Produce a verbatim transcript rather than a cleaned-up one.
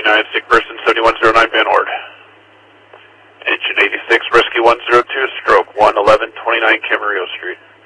twenty-nine, sick person seventy-one oh nine, Van Ord. Engine eighty-six, rescue one zero two, stroke one eleven twenty-nine, Camarillo Street.